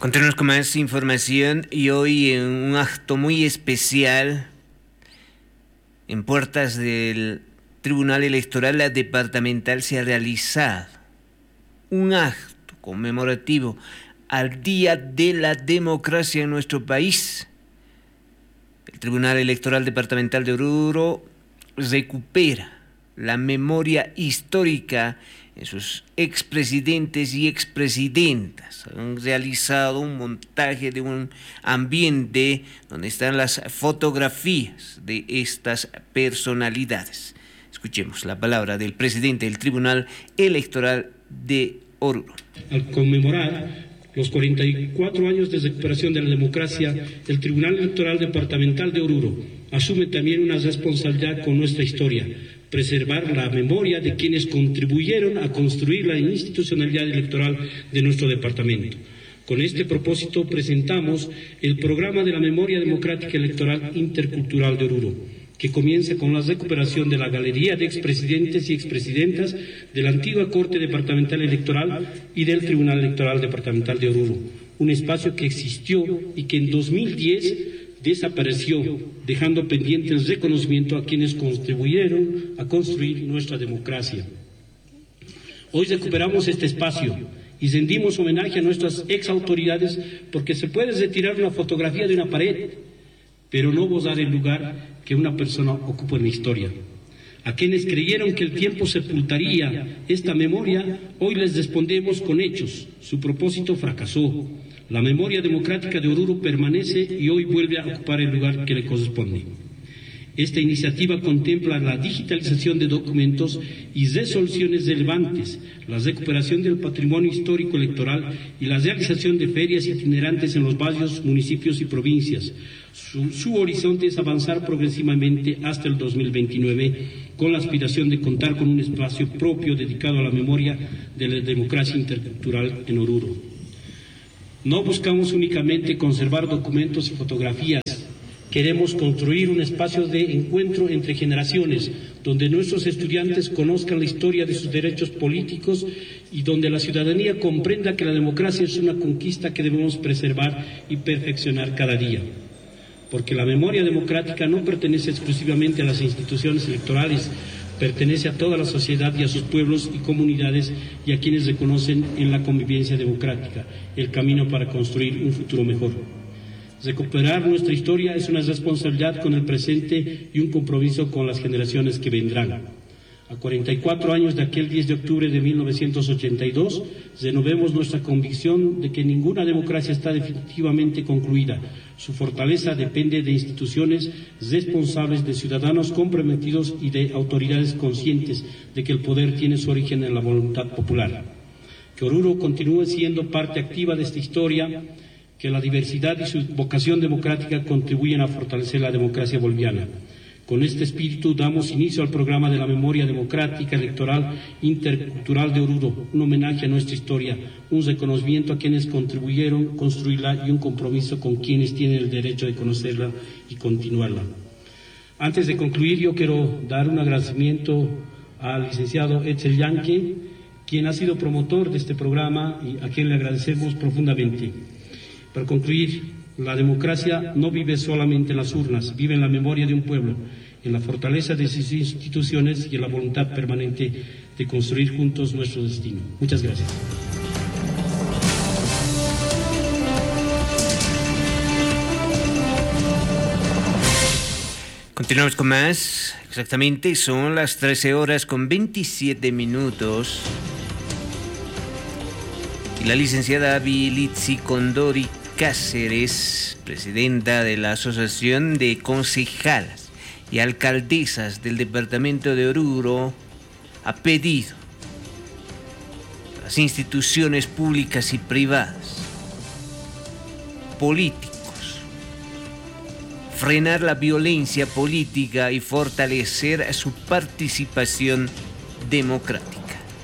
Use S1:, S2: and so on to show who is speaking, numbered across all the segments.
S1: Continuamos con más información y hoy en un acto muy especial en puertas del Tribunal Electoral Departamental se ha realizado un acto conmemorativo al Día de la Democracia en nuestro país. El Tribunal Electoral Departamental de Oruro recupera la memoria histórica en sus expresidentes y expresidentas. Han realizado un montaje de un ambiente donde están las fotografías de estas personalidades. Escuchemos la palabra del presidente del Tribunal Electoral de Oruro.
S2: Al conmemorar los 44 años de recuperación de la democracia, el Tribunal Electoral Departamental de Oruro asume también una responsabilidad con nuestra historia: preservar la memoria de quienes contribuyeron a construir la institucionalidad electoral de nuestro departamento. Con este propósito presentamos el Programa de la Memoria Democrática Electoral Intercultural de Oruro, que comienza con la recuperación de la galería de expresidentes y expresidentas de la antigua Corte Departamental Electoral y del Tribunal Electoral Departamental de Oruro, un espacio que existió y que en 2010 desapareció, dejando pendiente el reconocimiento a quienes contribuyeron a construir nuestra democracia. Hoy recuperamos este espacio y rendimos homenaje a nuestras exautoridades, porque se puede retirar una fotografía de una pared, pero no borrar el lugar que una persona ocupa en la historia. A quienes creyeron que el tiempo sepultaría esta memoria, hoy les respondemos con hechos. Su propósito fracasó. La memoria democrática de Oruro permanece y hoy vuelve a ocupar el lugar que le corresponde. Esta iniciativa contempla la digitalización de documentos y resoluciones relevantes, la recuperación del patrimonio histórico electoral y la realización de ferias itinerantes en los barrios, municipios y provincias. Su horizonte es avanzar progresivamente hasta el 2029, con la aspiración de contar con un espacio propio dedicado a la memoria de la democracia intercultural en Oruro. No buscamos únicamente conservar documentos y fotografías. Queremos construir un espacio de encuentro entre generaciones, donde nuestros estudiantes conozcan la historia de sus derechos políticos y donde la ciudadanía comprenda que la democracia es una conquista que debemos preservar y perfeccionar cada día. Porque la memoria democrática no pertenece exclusivamente a las instituciones electorales, pertenece a toda la sociedad y a sus pueblos y comunidades y a quienes reconocen en la convivencia democrática el camino para construir un futuro mejor. Recuperar nuestra historia es una responsabilidad con el presente y un compromiso con las generaciones que vendrán. A 44 años de aquel 10 de octubre de 1982, renovemos nuestra convicción de que ninguna democracia está definitivamente concluida. Su fortaleza depende de instituciones responsables, de ciudadanos comprometidos y de autoridades conscientes de que el poder tiene su origen en la voluntad popular. Que Oruro continúe siendo parte activa de esta historia, que la diversidad y su vocación democrática contribuyen a fortalecer la democracia boliviana. Con este espíritu damos inicio al programa de la memoria democrática electoral intercultural de Oruro, un homenaje a nuestra historia, un reconocimiento a quienes contribuyeron a construirla y un compromiso con quienes tienen el derecho de conocerla y continuarla. Antes de concluir, yo quiero dar un agradecimiento al licenciado Etzel Yanque, quien ha sido promotor de este programa y a quien le agradecemos profundamente. Para concluir, la democracia no vive solamente en las urnas, vive en la memoria de un pueblo, en la fortaleza de sus instituciones y en la voluntad permanente de construir juntos nuestro destino. Muchas gracias.
S1: Continuamos con más. Exactamente, son las 13:27. Y la licenciada Abilitsi Condori Cáceres, presidenta de la Asociación de Concejalas y Alcaldesas del Departamento de Oruro, ha pedido a las instituciones públicas y privadas, políticos, frenar la violencia política y fortalecer su participación democrática.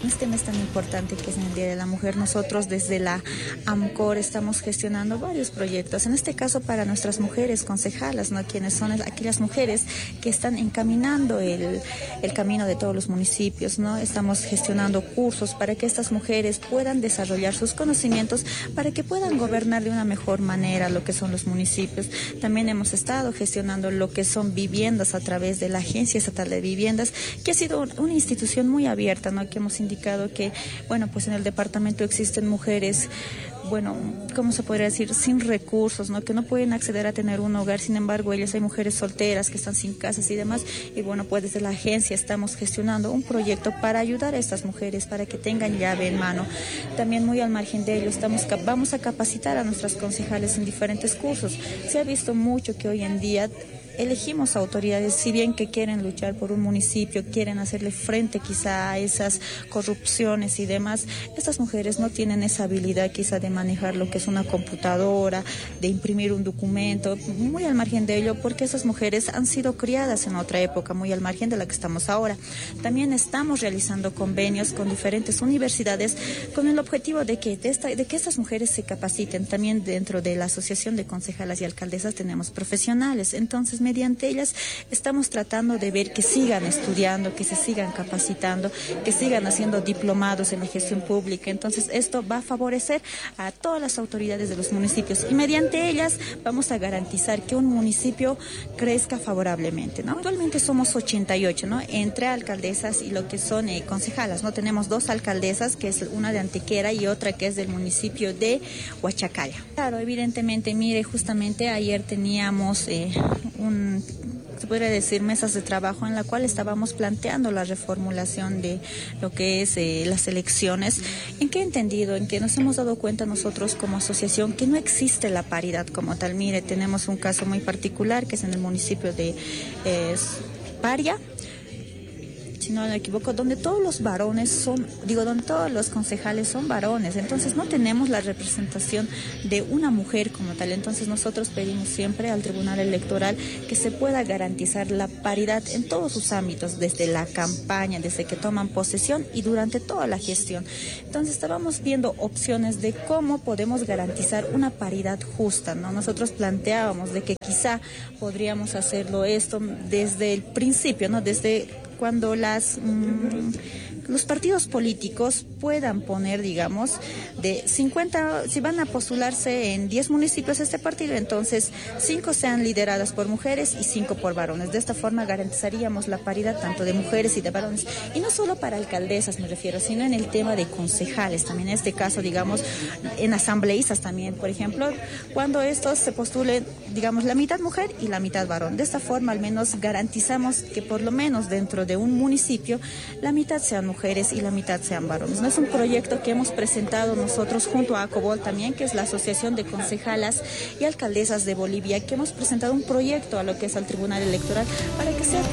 S3: En este mes tan importante que es el Día de la Mujer, nosotros desde la AMCOR estamos gestionando varios proyectos, en este caso para nuestras mujeres concejalas, ¿no? Quienes son aquellas mujeres que están encaminando el camino de todos los municipios, ¿no? Estamos gestionando cursos para que estas mujeres puedan desarrollar sus conocimientos, para que puedan gobernar de una mejor manera lo que son los municipios. También hemos estado gestionando lo que son viviendas a través de la Agencia Estatal de Viviendas, que ha sido una institución muy abierta, ¿no? Que hemos indicado que, bueno, pues en el departamento existen mujeres, bueno, ¿cómo se podría decir? Sin recursos, ¿no? Que no pueden acceder a tener un hogar, sin embargo, ellas hay mujeres solteras que están sin casas y demás, y bueno, pues desde la agencia estamos gestionando un proyecto para ayudar a estas mujeres, para que tengan llave en mano. También muy al margen de ello, vamos a capacitar a nuestras concejales en diferentes cursos. Se ha visto mucho que hoy en día elegimos autoridades, si bien que quieren luchar por un municipio, quieren hacerle frente quizá a esas corrupciones y demás, estas mujeres no tienen esa habilidad quizá de manejar lo que es una computadora, de imprimir un documento, muy al margen de ello, porque esas mujeres han sido criadas en otra época, muy al margen de la que estamos ahora. También estamos realizando convenios con diferentes universidades con el objetivo de que estas mujeres se capaciten. También dentro de la Asociación de Concejalas y Alcaldesas tenemos profesionales, entonces mediante ellas estamos tratando de ver que sigan estudiando, que se sigan capacitando, que sigan haciendo diplomados en la gestión pública. Entonces esto va a favorecer a todas las autoridades de los municipios y mediante ellas vamos a garantizar que un municipio crezca favorablemente, ¿no? Actualmente somos 88, ¿no? Entre alcaldesas y lo que son concejalas, ¿no? Tenemos 2 alcaldesas, que es una de Antequera y otra que es del municipio de Huachacalla. Claro, evidentemente, mire, justamente ayer teníamos se podría decir mesas de trabajo en la cual estábamos planteando la reformulación de lo que es las elecciones. ¿En qué entendido? En que nos hemos dado cuenta nosotros como asociación que no existe la paridad como tal. Mire, tenemos un caso muy particular que es en el municipio de Paria, si no me equivoco, donde todos los varones donde todos los concejales son varones, entonces no tenemos la representación de una mujer como tal. Entonces nosotros pedimos siempre al Tribunal Electoral que se pueda garantizar la paridad en todos sus ámbitos, desde la campaña, desde que toman posesión y durante toda la gestión. Entonces estábamos viendo opciones de cómo podemos garantizar una paridad justa, ¿no? Nosotros planteábamos de que quizá podríamos hacerlo esto desde el principio, ¿no? Desde cuando los partidos políticos puedan poner, digamos, de 50, si van a postularse en 10 municipios este partido, entonces 5 sean lideradas por mujeres y 5 por varones. De esta forma garantizaríamos la paridad tanto de mujeres y de varones. Y no solo para alcaldesas me refiero, sino en el tema de concejales. También en este caso, digamos, en asambleístas también, por ejemplo, cuando estos se postulen, digamos, la mitad mujer y la mitad varón. De esta forma al menos garantizamos que por lo menos dentro de un municipio la mitad sean mujeres y la mitad sean varones. No es un proyecto que hemos presentado nosotros junto a ACOBOL también, que es la Asociación de Concejalas y Alcaldesas de Bolivia, que hemos presentado un proyecto a lo que es al Tribunal Electoral para que sea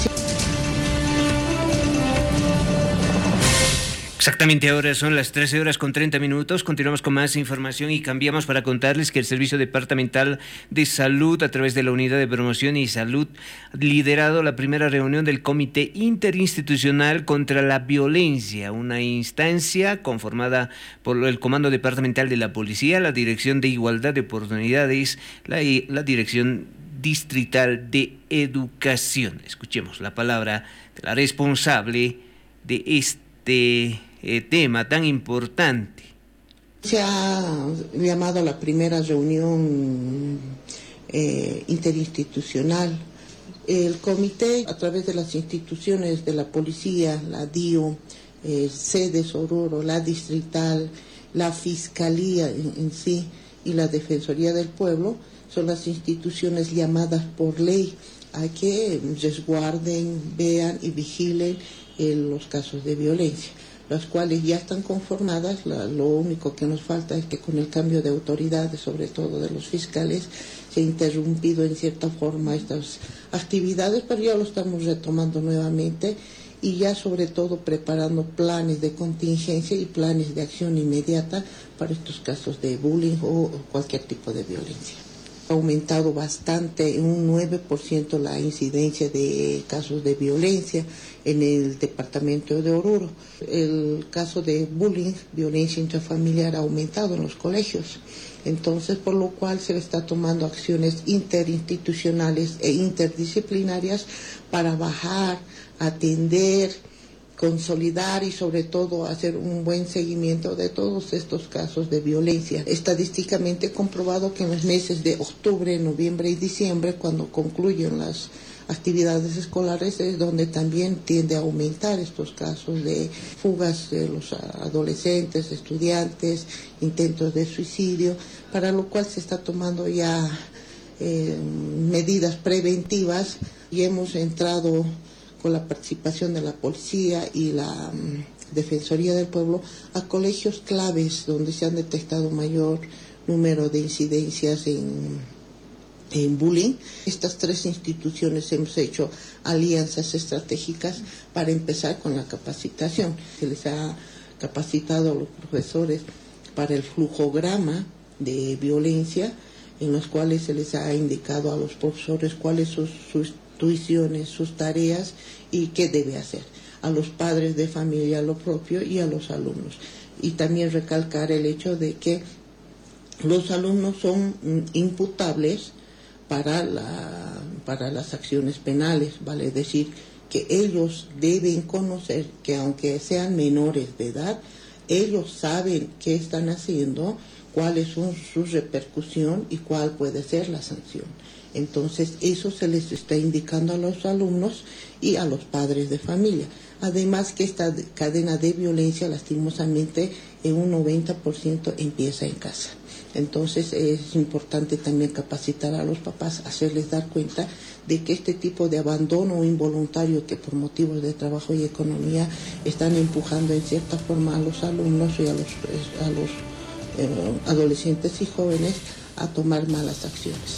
S1: Exactamente, ahora son las 13:30. Continuamos con más información y cambiamos para contarles que el Servicio Departamental de Salud, a través de la Unidad de Promoción y Salud, ha liderado la primera reunión del Comité Interinstitucional contra la Violencia, una instancia conformada por el Comando Departamental de la Policía, la Dirección de Igualdad de Oportunidades, la Dirección Distrital de Educación. Escuchemos la palabra de la responsable de este tema tan importante.
S4: Se ha llamado a la primera reunión interinstitucional. El comité, a través de las instituciones de la policía, la DIO, sedes Oruro, la distrital, la fiscalía en sí y la Defensoría del Pueblo, son las instituciones llamadas por ley a que resguarden, vean y vigilen los casos de violencia, las cuales ya están conformadas. Lo único que nos falta es que con el cambio de autoridades, sobre todo de los fiscales, se ha interrumpido en cierta forma estas actividades, pero ya lo estamos retomando nuevamente y ya sobre todo preparando planes de contingencia y planes de acción inmediata para estos casos de bullying o cualquier tipo de violencia. Ha aumentado bastante, en un 9% la incidencia de casos de violencia en el departamento de Oruro. El caso de bullying, violencia intrafamiliar, ha aumentado en los colegios. Entonces, por lo cual se está tomando acciones interinstitucionales e interdisciplinarias para bajar, atender, consolidar y sobre todo hacer un buen seguimiento de todos estos casos de violencia. Estadísticamente comprobado que en los meses de octubre, noviembre y diciembre, cuando concluyen las actividades escolares, es donde también tiende a aumentar estos casos de fugas de los adolescentes, estudiantes, intentos de suicidio, para lo cual se está tomando ya medidas preventivas y hemos entrado con la participación de la policía y la Defensoría del Pueblo a colegios claves donde se han detectado mayor número de incidencias en bullying. Estas 3 instituciones hemos hecho alianzas estratégicas para empezar con la capacitación. Se les ha capacitado a los profesores para el flujograma de violencia, en los cuales se les ha indicado a los profesores cuáles son sus tuiciones, sus tareas y qué debe hacer. A los padres de familia lo propio y a los alumnos. Y también recalcar el hecho de que los alumnos son imputables para las acciones penales, vale decir que ellos deben conocer que aunque sean menores de edad, ellos saben qué están haciendo, cuál es su repercusión y cuál puede ser la sanción. Entonces, eso se les está indicando a los alumnos y a los padres de familia. Además que esta cadena de violencia, lastimosamente, en un 90% empieza en casa. Entonces, es importante también capacitar a los papás, hacerles dar cuenta de que este tipo de abandono involuntario que por motivos de trabajo y economía están empujando en cierta forma a los alumnos y a los adolescentes y jóvenes a tomar malas acciones.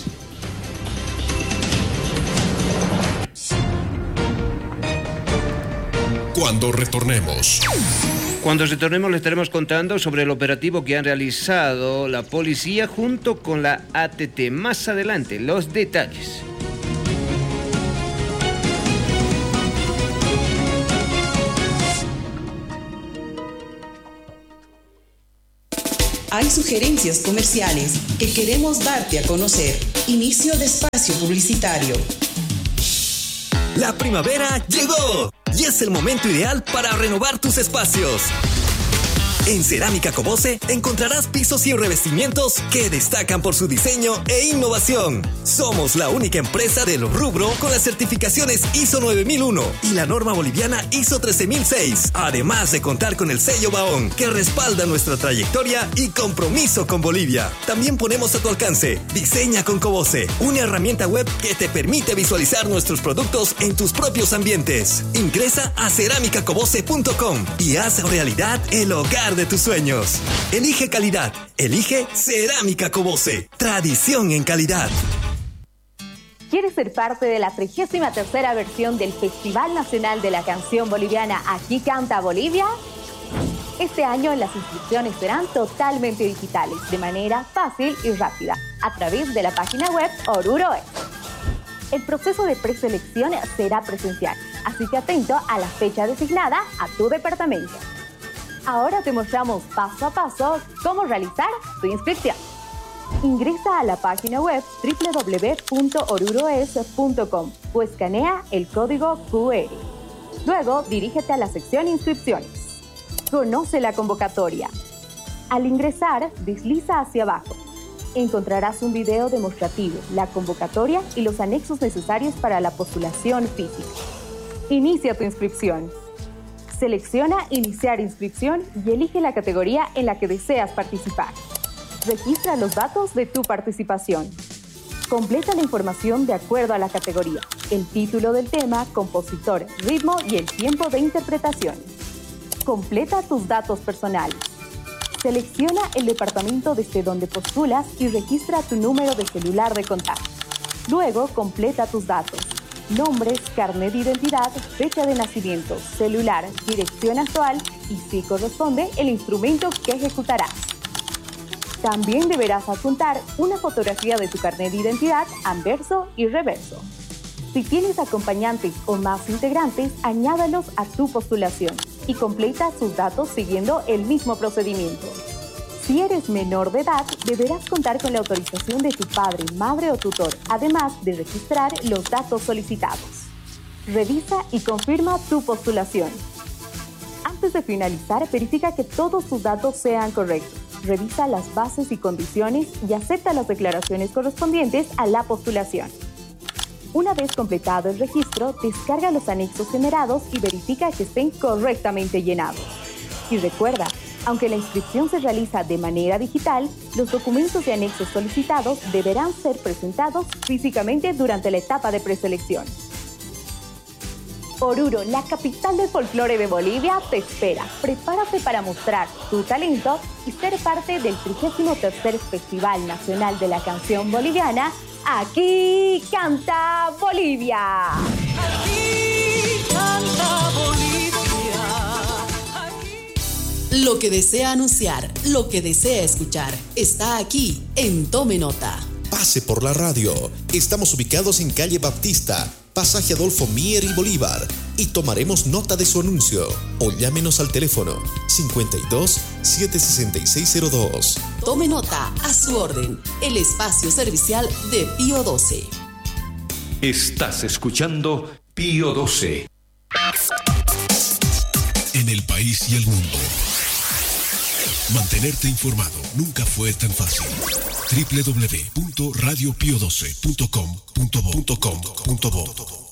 S5: Cuando retornemos
S1: le estaremos contando sobre el operativo que han realizado la policía junto con la ATT. Más adelante, los detalles.
S6: Hay sugerencias comerciales que queremos darte a conocer. Inicio de espacio publicitario.
S7: La primavera llegó y es el momento ideal para renovar tus espacios. En Cerámica Cobose encontrarás pisos y revestimientos que destacan por su diseño e innovación. Somos la única empresa del rubro con las certificaciones ISO 9001 y la norma boliviana ISO 13006, además de contar con el sello Baón, que respalda nuestra trayectoria y compromiso con Bolivia. También ponemos a tu alcance Diseña con Cobose, una herramienta web que te permite visualizar nuestros productos en tus propios ambientes. Ingresa a ceramicacobose.com y haz realidad el hogar de tus sueños. Elige calidad. Elige Cerámica Cobose. Tradición en calidad.
S8: ¿Quieres ser parte de la 33ª versión del Festival Nacional de la Canción Boliviana Aquí Canta Bolivia? Este año las inscripciones serán totalmente digitales, de manera fácil y rápida, a través de la página web Oruro.es. El proceso de preselección será presencial, así que atento a la fecha designada a tu departamento. Ahora te mostramos paso a paso cómo realizar tu inscripción. Ingresa a la página web www.oruroes.com o escanea el código QR. Luego, dirígete a la sección Inscripciones. Conoce la convocatoria. Al ingresar, desliza hacia abajo. Encontrarás un video demostrativo, la convocatoria y los anexos necesarios para la postulación física. Inicia tu inscripción. Selecciona Iniciar inscripción y elige la categoría en la que deseas participar. Registra los datos de tu participación. Completa la información de acuerdo a la categoría, el título del tema, compositor, ritmo y el tiempo de interpretación. Completa tus datos personales. Selecciona el departamento desde donde postulas y registra tu número de celular de contacto. Luego completa tus datos. Nombres, carnet de identidad, fecha de nacimiento, celular, dirección actual y, si corresponde, el instrumento que ejecutarás. También deberás adjuntar una fotografía de tu carnet de identidad anverso y reverso. Si tienes acompañantes o más integrantes, añádalos a tu postulación y completa sus datos siguiendo el mismo procedimiento. Si eres menor de edad, deberás contar con la autorización de tu padre, madre o tutor, además de registrar los datos solicitados. Revisa y confirma tu postulación. Antes de finalizar, verifica que todos tus datos sean correctos. Revisa las bases y condiciones y acepta las declaraciones correspondientes a la postulación. Una vez completado el registro, descarga los anexos generados y verifica que estén correctamente llenados. Y recuerda, aunque la inscripción se realiza de manera digital, los documentos y anexos solicitados deberán ser presentados físicamente durante la etapa de preselección. Oruro, la capital del folclore de Bolivia, te espera. Prepárate para mostrar tu talento y ser parte del 33º Festival Nacional de la Canción Boliviana. Aquí canta Bolivia.
S6: Aquí canta Bolivia. Aquí. Lo que desea anunciar, lo que desea escuchar, está aquí en Tome Nota.
S5: Pase por la radio. Estamos ubicados en calle Baptista, pasaje Adolfo Mier y Bolívar, y tomaremos nota de su anuncio. O llámenos al teléfono 52 76602.
S6: Tome Nota, a su orden, el espacio servicial de Pío XII.
S9: Estás escuchando Pío XII.
S5: En el país y el mundo. Mantenerte informado nunca fue tan fácil. www.radiopio12.com.bo